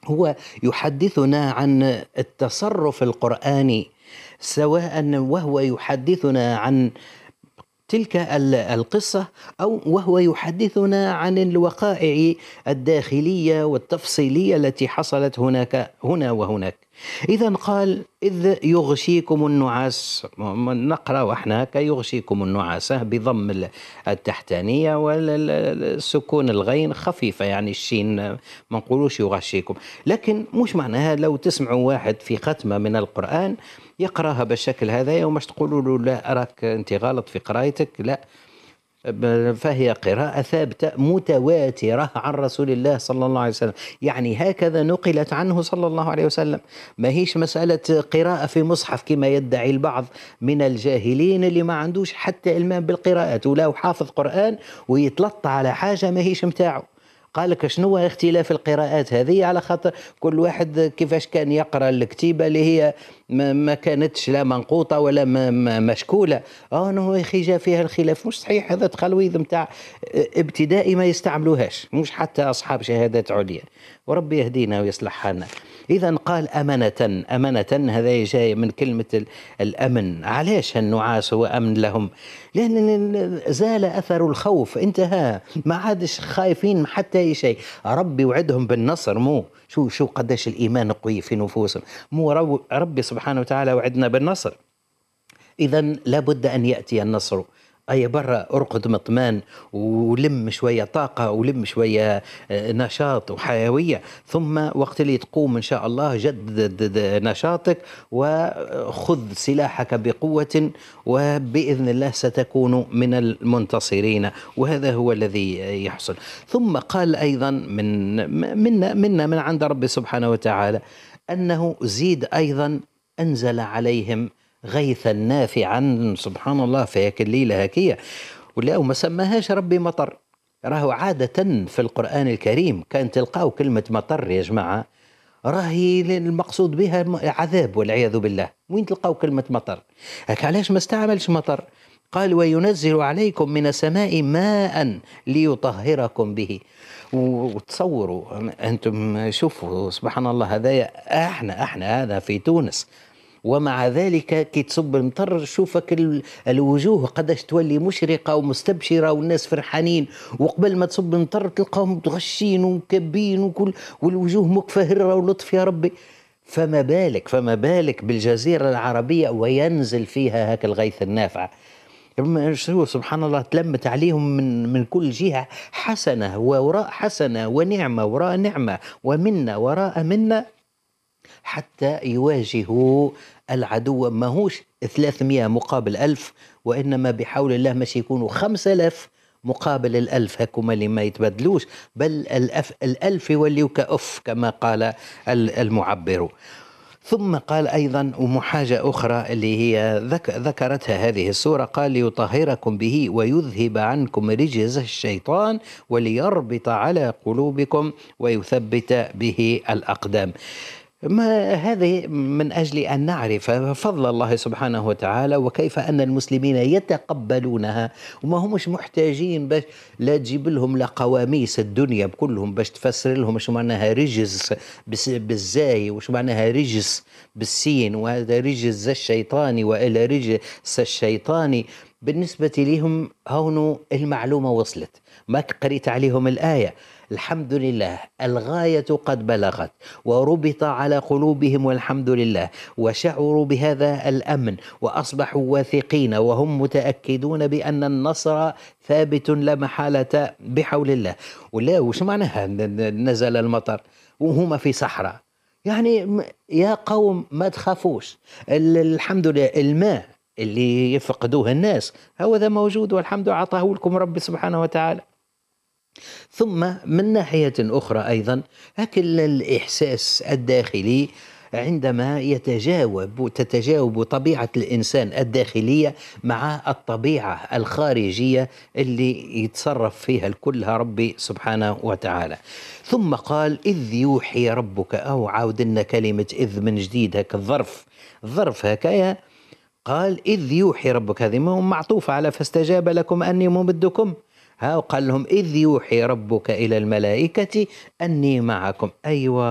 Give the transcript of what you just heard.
هو يحدثنا عن التصرف القرآني، سواء وهو يحدثنا عن تلك القصة، أو وهو يحدثنا عن الوقائع الداخلية والتفصيلية التي حصلت هنا وهناك. إذا قال إذ يغشيكم النعاس، نقرأ وإحنا يغشيكم النعاس بضم التحتانية والسكون الغين خفيفة، يعني الشين ما نقولوش يغشيكم. لكن مش معناها لو تسمعوا واحد في ختمة من القرآن يقراها بالشكل هذا يوم تقولوا له لا أراك أنت غلط في قراءتك، لا، فهي قراءة ثابتة متواترة عن رسول الله صلى الله عليه وسلم، يعني هكذا نقلت عنه صلى الله عليه وسلم. ما هيش مسألة قراءة في مصحف كما يدعي البعض من الجاهلين اللي ما عندوش حتى إلمام بالقراءات، ولا حافظ قرآن ويتلطى على حاجة ما هيش متاعه. قال لك شنو اختلاف القراءات هذه؟ على خاطر كل واحد كيفاش كان يقرأ الكتيبة اللي هي ما كانتش لا منقوطة ولا مشكولة. انه يا اخي جاء فيها الخلاف، مش صحيح، هذا تخلويض متاع ابتدائي ما يستعملوهاش، مش حتى اصحاب شهادات عليا، وربي يهدينا ويصلح حالنا. اذا قال امنة، امنة هذا جاي من كلمة الامن. علاش النعاس هو امن لهم؟ لان زال اثر الخوف، انتهى، ما عادش خايفين حتى اي شيء. ربي وعدهم بالنصر، مو شو قداش الايمان قوي في نفوسهم، مو ربي سبحانه وتعالى وعدنا بالنصر. إذا لابد أن يأتي النصر. أي برا أرقد مطمان ولم شوية طاقة ولم شوية نشاط وحيوية، ثم وقت اللي تقوم إن شاء الله جدد نشاطك وخذ سلاحك بقوة، وبإذن الله ستكون من المنتصرين. وهذا هو الذي يحصل. ثم قال أيضا من عند رب سبحانه وتعالى أنه زيد أيضا أنزل عليهم غيثا نافعا. سبحان الله، فيك الليلة هكية ولا وما سماهاش ربي مطر. راهو عادة في القرآن الكريم كان تلقاو كلمة مطر يا جماعة راهي المقصود بها عذاب والعياذ بالله. وين تلقاو كلمة مطر؟ هك علاش ما استعملش مطر؟ قال وينزل عليكم من السماء ماء ليطهركم به. وتصوروا أنتم، شوفوا سبحان الله، هذا احنا هذا في تونس، ومع ذلك كي تصب المطر شوفك الوجوه قداش تولي مشرقة ومستبشرة والناس فرحانين، وقبل ما تصب المطر تلقاهم متغشين ومكبين وكل، والوجوه مكفهرة ولطف يا ربي. فما بالك بالجزيرة العربية وينزل فيها هاك الغيث النافع. شو سبحان الله، تلمت عليهم من كل جهة حسنة ووراء حسنة، ونعمة وراء نعمة، ومنة وراء منة، حتى يواجهوا العدو. ما هوش 300 مقابل 1000، وإنما بحول الله مش يكونوا 5000 مقابل 1000، هكما اللي ما يتبدلوش، بل الألف يوليوا كأف كما قال المعبر. ثم قال أيضا ومحاجة أخرى اللي هي ذكرتها هذه السورة، قال ليطهركم به ويذهب عنكم رجز الشيطان وليربط على قلوبكم ويثبت به الأقدام. ما هذه من أجل أن نعرف فضل الله سبحانه وتعالى، وكيف أن المسلمين يتقبلونها، وما همش محتاجين باش لا تجيب لهم لقواميس الدنيا بكلهم باش تفسر لهم شو معناها رجس بالزاي وش معناها رجس بالسين، وهذا رجس الشيطاني وإلى رجس الشيطاني. بالنسبة لهم هون المعلومة وصلت، ما قريت عليهم الآية. الحمد لله الغاية قد بلغت، وربط على قلوبهم والحمد لله، وشعروا بهذا الأمن، وأصبحوا واثقين وهم متأكدون بأن النصر ثابت لا محالة بحول الله. ولا وش معناها نزل المطر وهما في صحراء؟ يعني يا قوم ما تخافوش، الحمد لله الماء اللي يفقدوه الناس هو ذا موجود، والحمد لله عطاه لكم رب سبحانه وتعالى. ثم من ناحية أخرى أيضا هكذا الإحساس الداخلي عندما تتجاوب طبيعة الإنسان الداخلية مع الطبيعة الخارجية اللي يتصرف فيها الكلها ربي سبحانه وتعالى. ثم قال إذ يوحي ربك، أو عاودنا كلمة إذ من جديد، هك الظرف هكايا. قال إذ يوحي ربك، هذه معطوفة على فاستجاب لكم أني ممدكم. ها قال لهم إذ يوحي ربك إلى الملائكة أني معكم. أيوة،